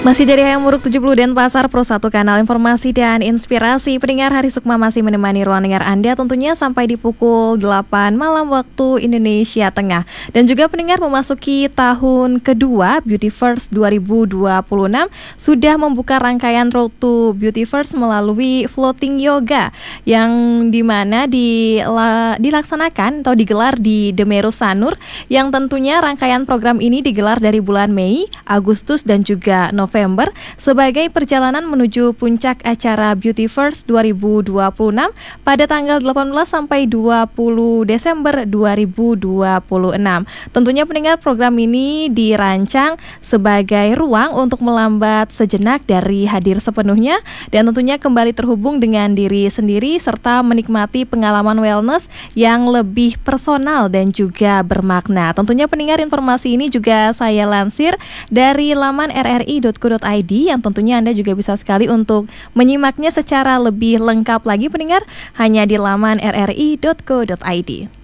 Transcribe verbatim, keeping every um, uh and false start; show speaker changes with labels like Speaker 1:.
Speaker 1: Masih dari Hayamuruk tujuh puluh Denpasar, Pro satu Kanal Informasi dan Inspirasi. Pendengar, Hari Sukma masih menemani ruang dengar Anda tentunya sampai di pukul delapan malam waktu Indonesia Tengah. Dan juga pendengar, memasuki tahun kedua Beauty First dua ribu dua puluh enam sudah membuka rangkaian Road to Beauty First melalui floating yoga yang dimana dila, dilaksanakan atau digelar di Demeru Sanur, yang tentunya rangkaian program ini digelar dari bulan Mei, Agustus dan juga November November sebagai perjalanan menuju puncak acara Beauty First dua ribu dua puluh enam pada tanggal delapan belas sampai dua puluh Desember dua ribu dua puluh enam. Tentunya pendengar, program ini dirancang sebagai ruang untuk melambat sejenak dari hadir sepenuhnya dan tentunya kembali terhubung dengan diri sendiri serta menikmati pengalaman wellness yang lebih personal dan juga bermakna. Tentunya pendengar, informasi ini juga saya lansir dari laman r r i dot co dot i d yang tentunya Anda juga bisa sekali untuk menyimaknya secara lebih lengkap lagi pendengar hanya di laman r r i dot co dot i d.